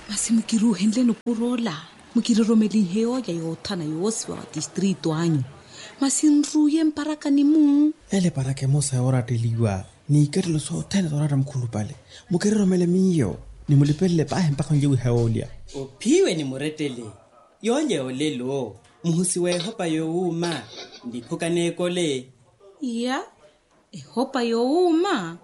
Masi mukiruhendle no kurola. Mukiroromeli heo ya yotana yoswa wa distrito anyu. Masi nruye mparaka ni mu. Ele parake mosa ora teliwa. Ni kerlo so tele dorara mkulu pale. Mukiroromele miyo. Ni mulipele pahe mpaka njewi heolia. Upiwe ni muretele. Yonye olelo. Muhusiwe hopa youma. Ndipuka nekole. Ya. Hopa youma.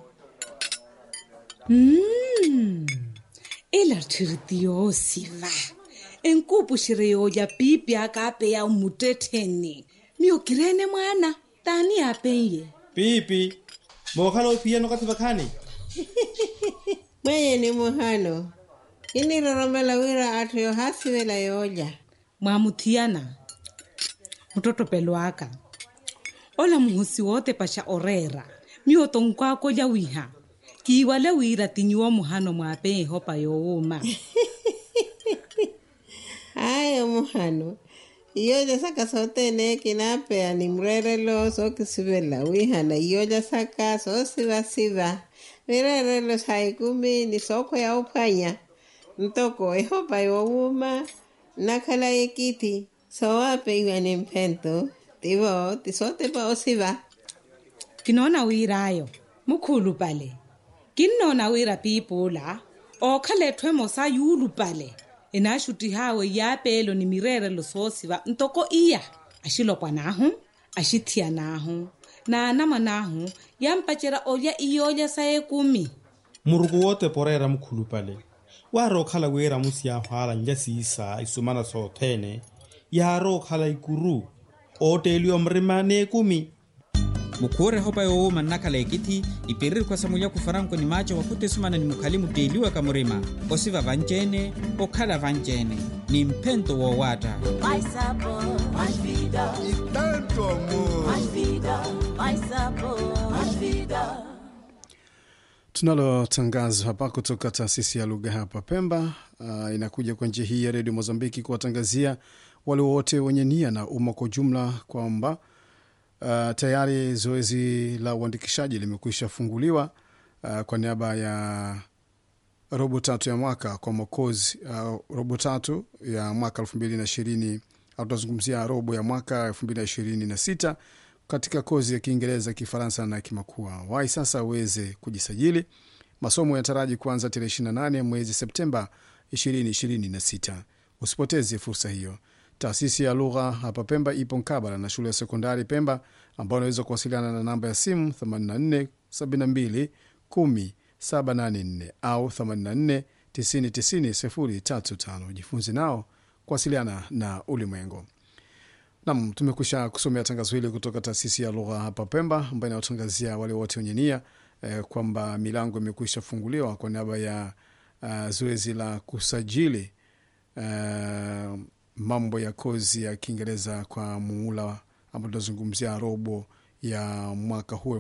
Ela tirtio siva. Enkupu shireo ya pipi akape ya umuteteni. Mio kirene mwana. Tani apenye. Pipi. Mohano pia no kati bakani. Mwenye ni muhano. Ini roromela wira atrio hasi wela yoja. Mwamutiana. Mtoto peluaka. Ola muhusi wote pasha orera. Mio tonkwako ya wiha. Kiwale wira tinyuwa muhano mwape hopa youma. Ayo muhano. Iyoja saka sote ne kinape animrerelo so kisibela wiha na iyoja saka so siva. Mirerelo saikumi ni soko ya upanya. Ntoko hopa youma. Nakala ekiti. So wape iwa ni mpento. Tivo tisote pa osiva. Kinona wira ayo. Mukulu pale. Kinona wira pipula. Okale twemo sa yulu pale. Enashuti hawe ya pelo ni mirere lo sosiva. Ntoko iya. Ashilo kwa nahu. Ashitia nahu. Na anama nahu. Yampachera oya iyoja sae kumi. Murugu wote porera mkulu pale. Waro kala wera musi ya hwala njasi isa isumana so tene. Yaro kala ikuru. Ote ilio mrimane kumi. Mukore hopa youma nakala ekiti. Iperiri kwa samulia kufaranko ni macho wakute sumana ni mukalimu deliwa kamurima. Osiva vanjene, okala vanjene. Ni mpento wa wata. My sabor, my vida. Y tanto amor. My vida, my sabor, my vida. Tunalo tangazo hapa kutoka taasisi ya lugha hapa Pemba. Inakuja kwa njia hii ya Radio Mozambiki kuwatangazia wale wote wenye nia na umma kwa jumla kwamba tayari zoezi la uandikishaji limekwisha funguliwa kwa niaba ya robo tatu ya mwaka kwa mwokozi. Robo tatu ya mwaka 2020 au tutazungumzia robo ya mwaka 2026 katika kozi ya Kiingereza, Kifaransa na Kimakua. Wai sasa uweze kujisajili. Masomo yataraji kuanza tarehe 28 mwezi Septemba 2026. Usipoteze fursa hiyo. Taasisi ya lugha hapa Pemba ipo mkabala na shule ya sekondari Pemba, ambao unaweza kuwasiliana na namba ya simu 84 72 10 784 au 84 90 90 035. Jifunze nao kuwasiliana na ulimwengu. Naam, tumekwisha kusomea tangazo hili kutoka taasisi ya lugha hapa Pemba, ambayo inatangazia wale wote wenye nia kwamba milango imekwisha funguliwa kwa niaba ya zoezi la kusajili mambo ya kozi ya Kiingereza kwa muhula ambao tunazungumzia robo ya mwaka huu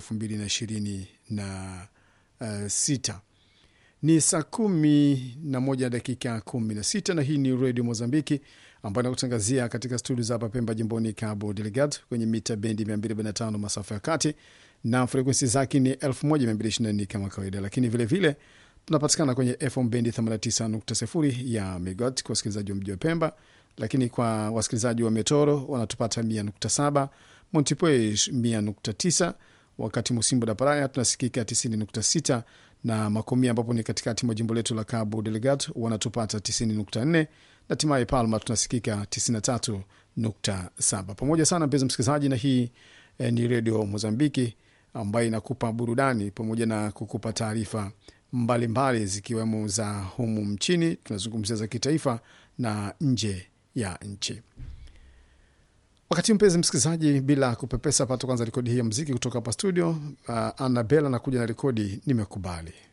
2026. Ni saa 11 dakika 16 na hii ni Radio Mozambiki ambayo nakutangazia katika studio za hapa Pemba jimboni Cabo Delgado kwenye mita bendi 225 masafa ya kati na frequency zake ni 1224 kama kawaida, lakini vile vile tunapatikana kwenye FM bendi 89.0 ya megahertz kwa wasikilizaji wa mji wa Pemba, lakini kwa wasikilizaji wa Metoro wanatupata 100.7, Montepuez 100.9, wakati Musimbo da Praia tunasikika 90.6 na Makomia ambapo ni katikati mwa jimbo letu la Cabo Delgado wanatupata 90.4 na Timae Palma tunasikika 93.7. Pamoja sana mpenzi msikilizaji, na hii ni Radio Mozambiki ambayo inakupa burudani pamoja na kukupa taarifa mbalimbali zikiwemo za humu mchini, tunazungumzia za kitaifa na nje ya nchi. Wakati mpenzi msikilizaji, bila kupepesa, pato kwanza rekodi hii ya muziki kutoka hapa studio. Annabella anakuja na rekodi Nimekubali.